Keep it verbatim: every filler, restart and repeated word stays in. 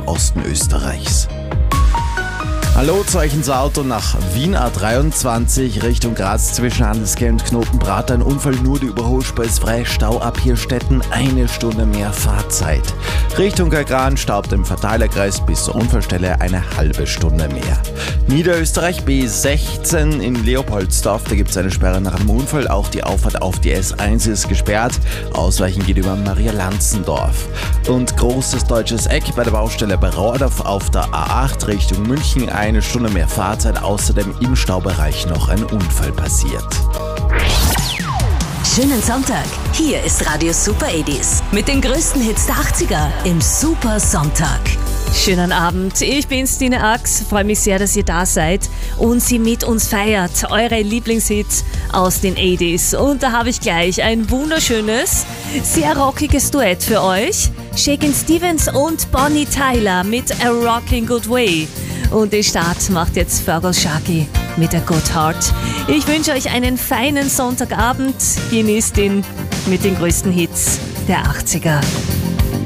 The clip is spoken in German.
im Osten Österreichs. Hallo, Zeichensauto nach Wien A dreiundzwanzig Richtung Graz zwischen Handelsgell und Knotenbrat. Ein Unfall, nur die Überholspur ist frei. Stau ab Hirstetten, eine Stunde mehr Fahrzeit. Richtung Kagran staubt im Verteilerkreis bis zur Unfallstelle eine halbe Stunde mehr. Niederösterreich B sechzehn in Leopoldsdorf, da gibt es eine Sperre nach einem Unfall. Auch die Auffahrt auf die S eins ist gesperrt. Ausweichen geht über Maria-Lanzendorf. Und großes deutsches Eck bei der Baustelle bei Rohrdorf auf der A acht Richtung München. Eine Stunde mehr Fahrzeit, außerdem im Staubereich noch ein Unfall passiert. Schönen Sonntag, hier ist Radio Super achtziger mit den größten Hits der achtziger im Super Sonntag. Schönen Abend, ich bin's, Tine Ax. Freue mich sehr, dass ihr da seid und sie mit uns feiert. Eure Lieblingshits aus den achtziger. Und da habe ich gleich ein wunderschönes, sehr rockiges Duett für euch. Shakin' Stevens und Bonnie Tyler mit A Rockin' Good Way. Und den Start macht jetzt Fergal Sharkey mit A Good Heart. Ich wünsche euch einen feinen Sonntagabend. Genießt ihn mit den größten Hits der achtziger.